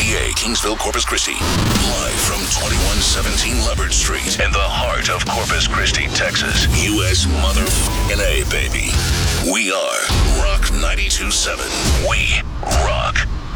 KTPA, Kingsville, Corpus Christi. Live from 2117 Leopard Street in the heart of Corpus Christi, Texas. U.S. motherfucking A, baby. We are Rock 92.7. We rock.